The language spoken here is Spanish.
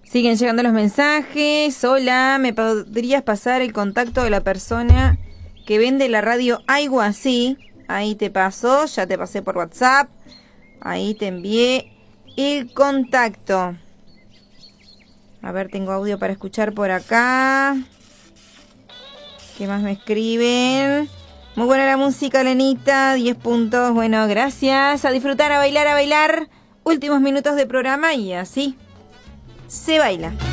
Siguen llegando los mensajes. Hola, ¿me podrías pasar el contacto de la persona que vende la radio Algo Así? Ahí te pasó, ya te pasé por WhatsApp. Ahí te envié el contacto. A ver, tengo audio para escuchar por acá. ¿Qué más me escriben? Muy buena la música, Lenita. 10 puntos. Bueno, gracias. A disfrutar, a bailar, a bailar. Últimos minutos de programa y así se baila.